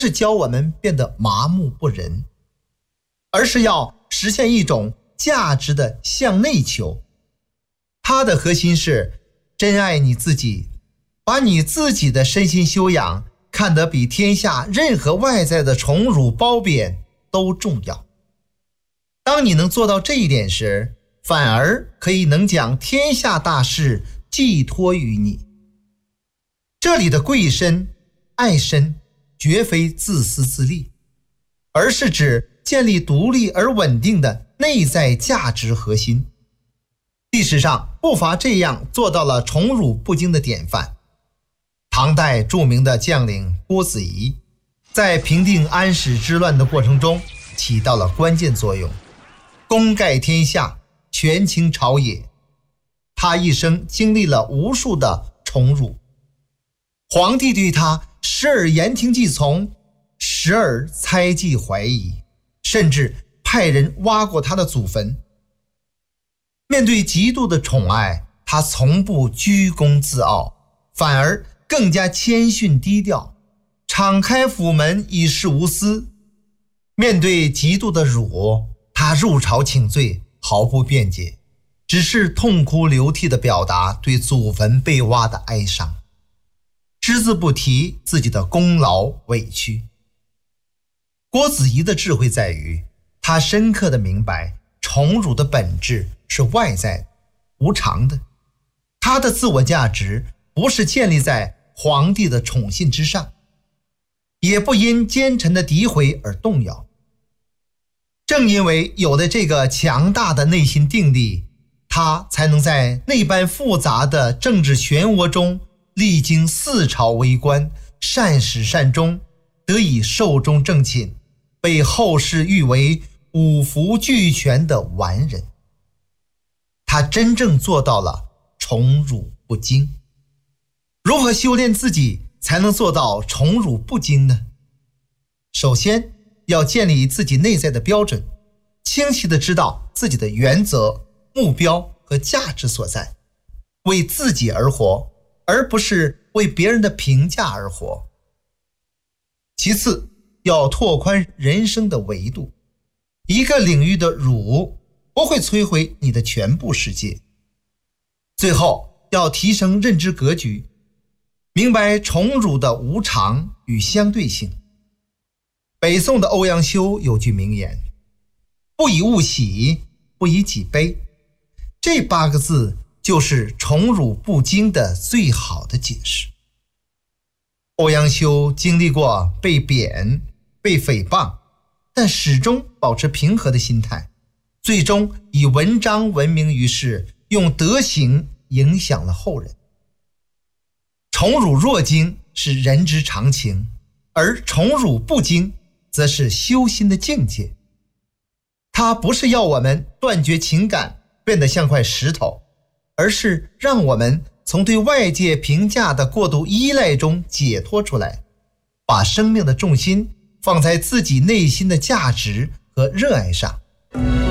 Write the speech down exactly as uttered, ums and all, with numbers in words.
是教我们变得麻木不仁，而是要实现一种价值的向内求。它的核心是真爱你自己，把你自己的身心修养看得比天下任何外在的宠辱褒贬都重要。当你能做到这一点时，反而可以能将天下大事寄托于你。这里的贵身、爱身绝非自私自利，而是指建立独立而稳定的内在价值核心。历史上不乏这样做到了宠辱不惊的典范。唐代著名的将领郭子仪，在平定安史之乱的过程中起到了关键作用，功盖天下，权倾朝野。他一生经历了无数的宠辱，皇帝对他时而言听计从，时而猜忌怀疑，甚至派人挖过他的祖坟。面对极度的宠爱，他从不居功自傲，反而更加谦逊低调，敞开府门以示无私。面对极度的辱，他入朝请罪，毫不辩解，只是痛哭流涕地表达对祖坟被挖的哀伤，只字不提自己的功劳委屈。郭子仪的智慧在于，他深刻地明白宠辱的本质是外在的、无常的，他的自我价值不是建立在皇帝的宠信之上，也不因奸臣的诋毁而动摇。正因为有了这个强大的内心定力，他才能在那般复杂的政治漩涡中历经四朝为官，善始善终，得以寿终正寝，被后世誉为五福俱全的完人。他真正做到了宠辱不惊。如何修炼自己才能做到宠辱不惊呢？首先要建立自己内在的标准，清晰地知道自己的原则、目标和价值所在，为自己而活，而不是为别人的评价而活。其次，要拓宽人生的维度，一个领域的辱不会摧毁你的全部世界。最后，要提升认知格局，明白宠辱的无常与相对性。北宋的欧阳修有句名言：不以物喜，不以己悲。这八个字就是宠辱不惊的最好的解释。欧阳修经历过被贬、被诽谤，但始终保持平和的心态，最终以文章闻名于世，用德行影响了后人。宠辱若惊是人之常情，而宠辱不惊则是修心的境界。它不是要我们断绝情感，变得像块石头，而是让我们从对外界评价的过度依赖中解脱出来，把生命的重心放在自己内心的价值和热爱上。